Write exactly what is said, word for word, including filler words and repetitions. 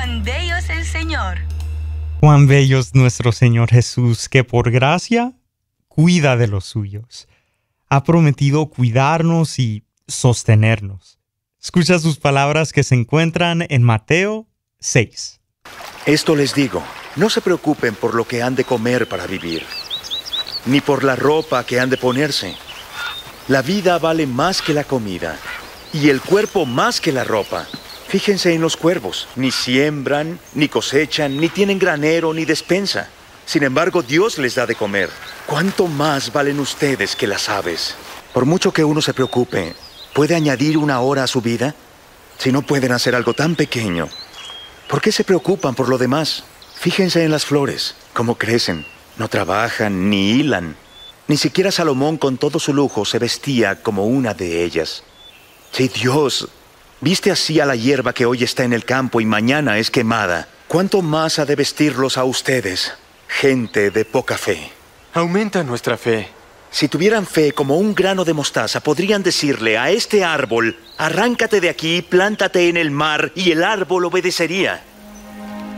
cuán bello es el Señor. Cuán bello es nuestro Señor Jesús, que por gracia cuida de los suyos. Ha prometido cuidarnos y sostenernos. Escucha sus palabras que se encuentran en Mateo seis. Esto les digo, no se preocupen por lo que han de comer para vivir, ni por la ropa que han de ponerse. La vida vale más que la comida, y el cuerpo más que la ropa. Fíjense en los cuervos, ni siembran, ni cosechan, ni tienen granero, ni despensa. Sin embargo, Dios les da de comer. ¿Cuánto más valen ustedes que las aves? Por mucho que uno se preocupe, ¿puede añadir una hora a su vida? Si no pueden hacer algo tan pequeño, ¿por qué se preocupan por lo demás? Fíjense en las flores, cómo crecen. No trabajan ni hilan. Ni siquiera Salomón, con todo su lujo, se vestía como una de ellas. Si Dios viste así a la hierba que hoy está en el campo y mañana es quemada, ¿cuánto más ha de vestirlos a ustedes, gente de poca fe? Aumenta nuestra fe. Si tuvieran fe como un grano de mostaza, podrían decirle a este árbol: arráncate de aquí, plántate en el mar, y el árbol obedecería.